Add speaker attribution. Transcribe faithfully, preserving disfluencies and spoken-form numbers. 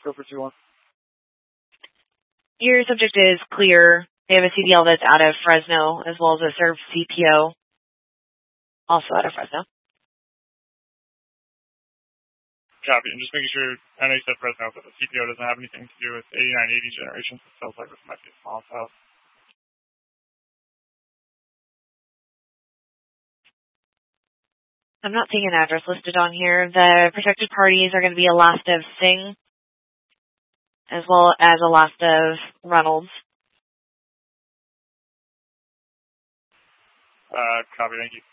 Speaker 1: Go for two one.
Speaker 2: Your subject is clear. They have a C D L that's out of Fresno, as well as a served C P O, also out of Fresno.
Speaker 1: Copy. And just making sure, I know you said Fresno, but the C P O doesn't have anything to do with eighty-nine eighty generation. So it sounds like this might be a small house.
Speaker 2: I'm not seeing an address listed on here. The protected parties are going to be a last of Singh, as well as a last of Reynolds.
Speaker 1: Uh, copy, thank you.